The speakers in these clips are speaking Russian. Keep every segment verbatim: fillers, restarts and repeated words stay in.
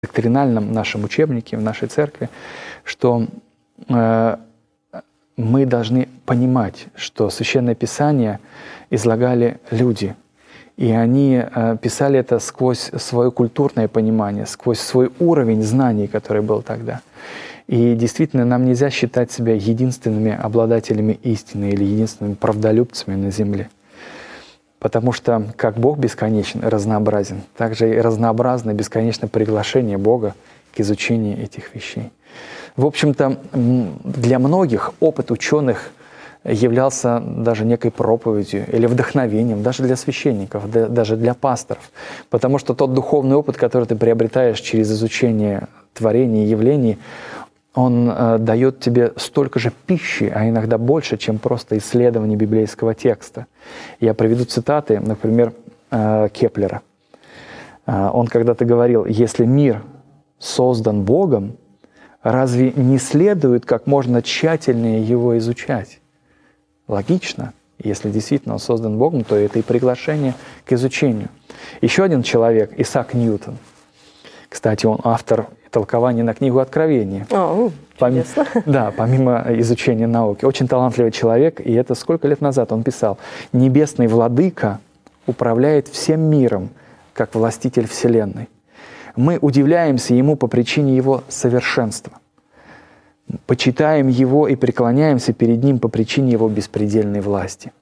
доктринальном нашем учебнике, в нашей церкви, что э, мы должны понимать, что Священное Писание излагали люди, и они э, писали это сквозь свое культурное понимание, сквозь свой уровень знаний, который был тогда. И действительно, нам нельзя считать себя единственными обладателями истины или единственными правдолюбцами на земле. Потому что как Бог бесконечен и разнообразен, так же и разнообразно и бесконечно приглашение Бога к изучению этих вещей. В общем-то, для многих опыт ученых являлся даже некой проповедью или вдохновением, даже для священников, даже для пасторов. Потому что тот духовный опыт, который ты приобретаешь через изучение творений и явлений, он э, дает тебе столько же пищи, а иногда больше, чем просто исследование библейского текста. Я приведу цитаты, например, э, Кеплера. Э, он когда-то говорил: «Если мир создан Богом, разве не следует как можно тщательнее его изучать?» Логично. Если действительно он создан Богом, то это и приглашение к изучению. Еще один человек, Исаак Ньютон. Кстати, он автор толкования на книгу Откровения. О, Помимо, да, помимо изучения науки. Очень талантливый человек, и это сколько лет назад он писал: «Небесный владыка управляет всем миром, как властитель вселенной. Мы удивляемся ему по причине его совершенства. Почитаем его и преклоняемся перед ним по причине его беспредельной власти».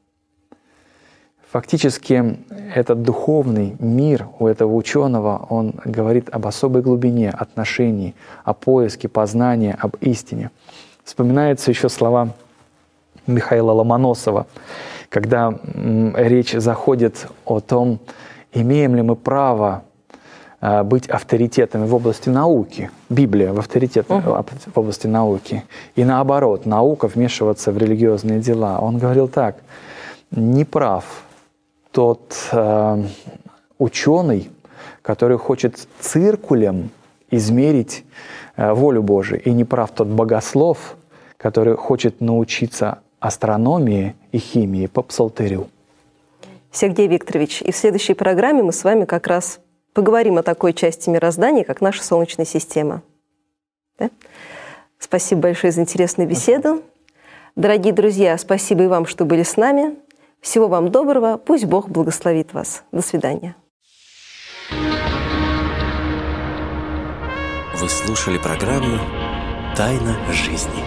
Фактически этот духовный мир у этого ученого, он говорит об особой глубине отношений, о поиске, познании, об истине. Вспоминаются еще слова Михаила Ломоносова, когда м, речь заходит о том, имеем ли мы право а, быть авторитетами в области науки, Библия в авторитет uh-huh. в области науки, и наоборот, наука вмешиваться в религиозные дела. Он говорил так: не прав тот э, ученый, который хочет циркулем измерить э, волю Божию, и не прав тот богослов, который хочет научиться астрономии и химии по псалтырю. Сергей Викторович, и в следующей программе мы с вами как раз поговорим о такой части мироздания, как наша Солнечная система. Да? Спасибо большое за интересную беседу. Дорогие друзья, спасибо и вам, что были с нами. Всего вам доброго. Пусть Бог благословит вас. До свидания. Вы слушали программу «Тайна жизни».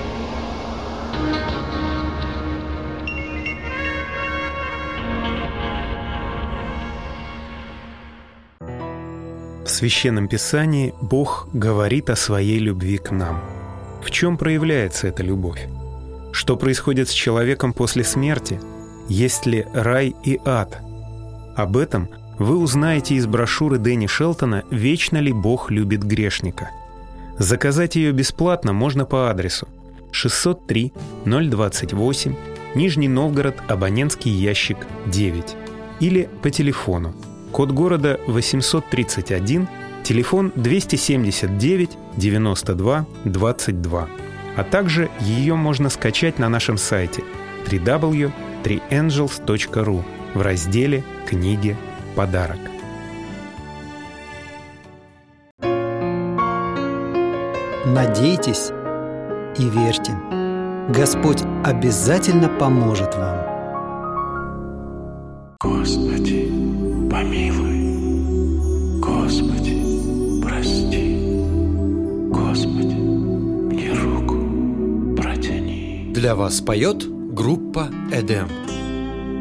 В Священном Писании Бог говорит о своей любви к нам. В чем проявляется эта любовь? Что происходит с человеком после смерти? Есть ли рай и ад? Об этом вы узнаете из брошюры Дэнни Шелтона «Вечно ли Бог любит грешника?». Заказать ее бесплатно можно по адресу шестьсот три ноль двадцать восемь, Нижний Новгород, абонентский ящик девять, или по телефону, код города восемьсот тридцать один, телефон двести семьдесят девять девяносто два двадцать два. А также ее можно скачать на нашем сайте дабл ю дабл ю дабл ю точка три энджелс точка ру в разделе «Книги. Подарок». Надейтесь и верьте. Господь обязательно поможет вам. Господи, помилуй. Господи, прости. Господи, мне руку протяни. Для вас поет группа «Эдем».